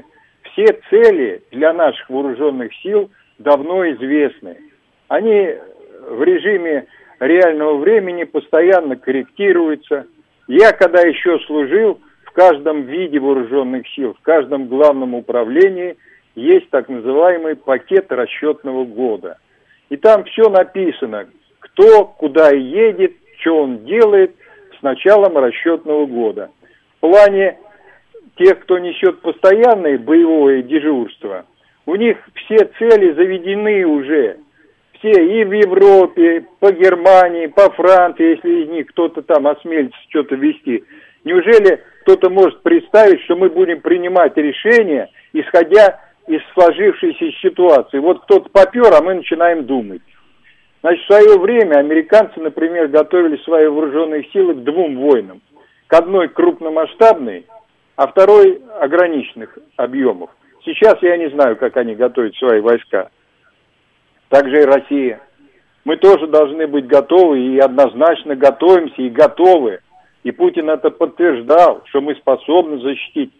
все цели для наших вооруженных сил давно известны. Они в режиме реального времени постоянно корректируются. Я, когда еще служил, в каждом виде вооруженных сил, в каждом главном управлении есть так называемый пакет расчетного года. И там все написано, кто куда едет, что он делает с началом расчетного года. В плане тех, кто несет постоянное боевое дежурство, у них все цели заведены уже. Все и в Европе, по Германии, по Франции, если из них кто-то там осмелится что-то вести. Неужели кто-то может представить, что мы будем принимать решения, исходя из сложившейся ситуации? Вот кто-то попер, а мы начинаем думать. Значит, в свое время американцы, например, готовили свои вооруженные силы к двум войнам. К одной крупномасштабной, а второй ограниченных объемов. Сейчас я не знаю, как они готовят свои войска. Также и Россия. Мы тоже должны быть готовы и однозначно готовимся и готовы. И Путин это подтверждал, что мы способны защитить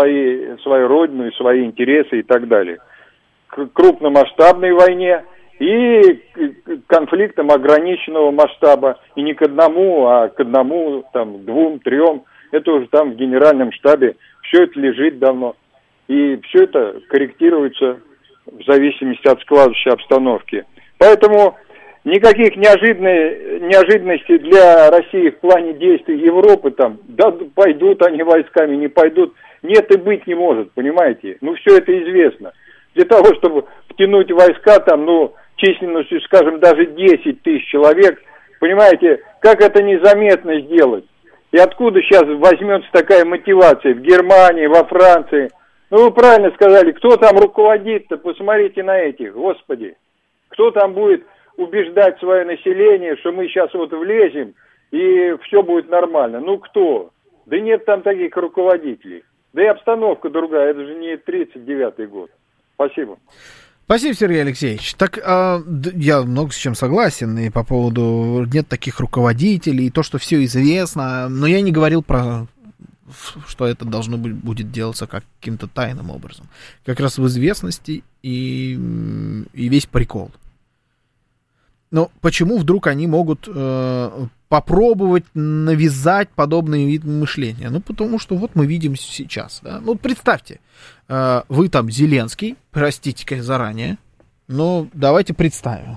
свою родину и свои интересы и так далее. К крупномасштабной войне и к конфликтам ограниченного масштаба. И не к одному, а к одному, там, двум, трем. Это уже там в генеральном штабе. Все это лежит давно. И все это корректируется в зависимости от складывающей обстановки. Поэтому никаких неожиданностей для России в плане действий Европы там, да, пойдут они войсками, не пойдут, нет и быть не может, понимаете? Ну, все это известно. Для того, чтобы втянуть войска там, ну, численностью, скажем, даже 10 тысяч человек, понимаете, как это незаметно сделать? И откуда сейчас возьмется такая мотивация в Германии, во Франции? Ну, вы правильно сказали, кто там руководит-то, посмотрите на этих, господи. Кто там будет убеждать свое население, что мы сейчас вот влезем, и все будет нормально? Ну, кто? Да нет там таких руководителей. Да и обстановка другая, это же не 39-й год. Спасибо. Спасибо, Сергей Алексеевич. Так, я много с чем согласен, и по поводу нет таких руководителей, и то, что все известно, но я не говорил про... что это должно будет делаться каким-то тайным образом. Как раз в известности и весь прикол. Но почему вдруг они могут попробовать навязать подобный вид мышления? Ну, потому что вот мы видим сейчас. Да? Ну, представьте, вы там Зеленский, простите заранее, но давайте представим.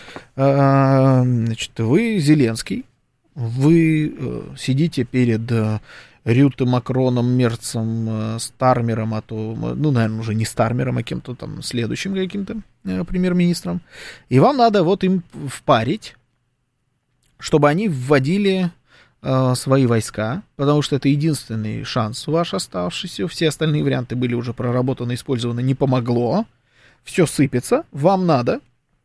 Значит, вы Зеленский, вы сидите перед... Рюте, Макроном, Мерцем, Стармером, а то, ну, наверное, уже не Стармером, а кем-то там следующим каким-то премьер-министром. И вам надо вот им впарить, чтобы они вводили свои войска, потому что это единственный шанс ваш оставшийся. Все остальные варианты были уже проработаны, использованы, не помогло. Все сыпется. Вам надо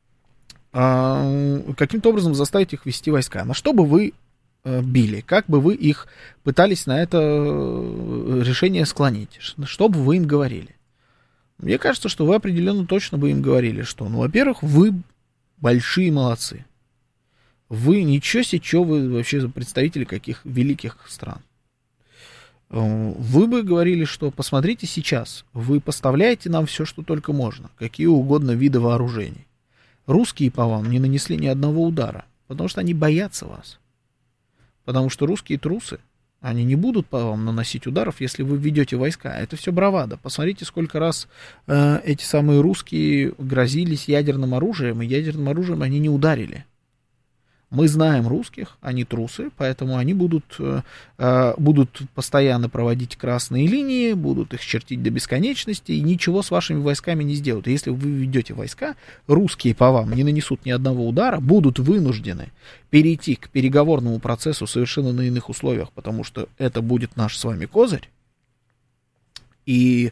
каким-то образом заставить их вести войска. На что бы вы били, как бы вы их пытались на это решение склонить, что бы вы им говорили? Мне кажется, что вы определенно точно бы им говорили, что, ну, во-первых, вы большие молодцы. Вы ничего себе, что вы вообще представители каких великих стран. Вы бы говорили, что посмотрите сейчас, вы поставляете нам все, что только можно, какие угодно виды вооружений. Русские по вам не нанесли ни одного удара, потому что они боятся вас. Потому что русские трусы, они не будут по вам наносить ударов, если вы ведете войска. Это все бравада. Посмотрите, сколько раз эти самые русские грозились ядерным оружием, и ядерным оружием они не ударили. Мы знаем русских, они трусы, поэтому они будут постоянно проводить красные линии, будут их чертить до бесконечности, и ничего с вашими войсками не сделают. И если вы ведете войска, русские по вам не нанесут ни одного удара, будут вынуждены перейти к переговорному процессу совершенно на иных условиях, потому что это будет наш с вами козырь. И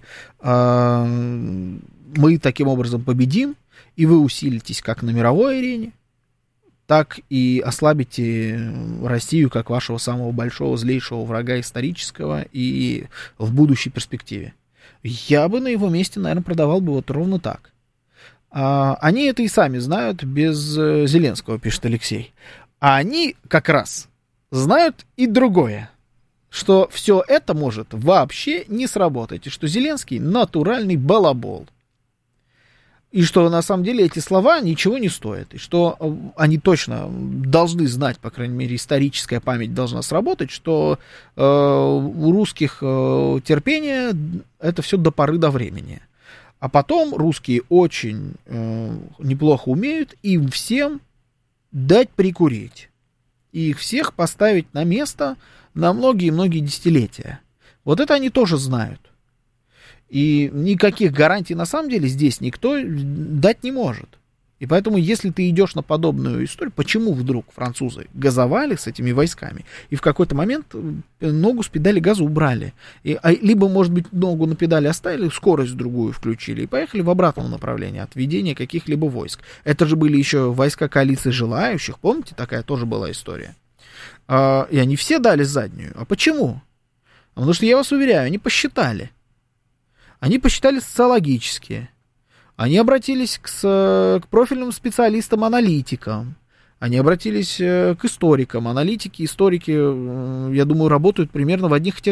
мы таким образом победим, и вы усилитесь как на мировой арене, так и ослабите Россию как вашего самого большого, злейшего врага исторического и в будущей перспективе. Я бы на его месте, наверное, продавал бы вот ровно так. Они это и сами знают без Зеленского, пишет Алексей. А они как раз знают и другое, что все это может вообще не сработать, и что Зеленский натуральный балабол. И что на самом деле эти слова ничего не стоят. И что они точно должны знать, по крайней мере, историческая память должна сработать, что у русских терпение это все до поры до времени. А потом русские очень неплохо умеют им всем дать прикурить. И их всех поставить на место на многие-многие десятилетия. Вот это они тоже знают. И никаких гарантий на самом деле здесь никто дать не может. И поэтому, если ты идешь на подобную историю, почему вдруг французы газовали с этими войсками и в какой-то момент ногу с педали газа убрали? Либо, может быть, ногу на педали оставили, скорость другую включили и поехали в обратном направлении от ведения каких-либо войск. Это же были еще войска коалиции желающих, помните, такая тоже была история. И они все дали заднюю. А почему? Потому что, я вас уверяю, они посчитали. Они посчитали социологически. Они обратились к профильным специалистам-аналитикам. Они обратились к историкам. Аналитики, историки, я думаю, работают примерно в одних и тех